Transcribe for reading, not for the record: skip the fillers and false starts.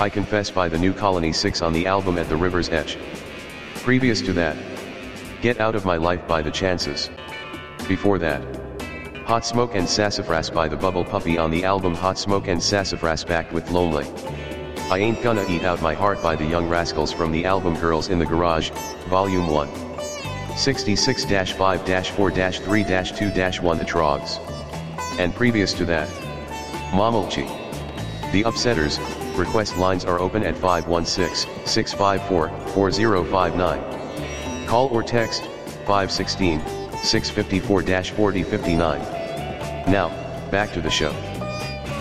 I Confess by the New Colony 6 on the album At the River's Edge. Previous to that, Get Out of My Life by The Chances. Before that, Hot Smoke and Sassafras by the Bubble Puppy on the album Hot Smoke and Sassafras Back with Lonely. I Ain't Gonna Eat Out My Heart by the Young Rascals from the album Girls in the Garage, Volume 1. 66-5-4-3-2-1 The Trogs. And previous to that, Mamalchi. The Upsetters. Request lines are open at 516-654-4059. Call or text, 516-654-4059. Now, back to the show.